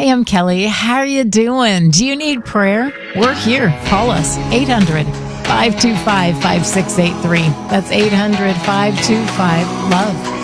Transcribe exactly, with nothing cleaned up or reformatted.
Hey, I'm Kelly. How are you doing? Do you need prayer? We're here. Call us. eight hundred, five two five, five six eight three. That's eight hundred, five two five, LOVE.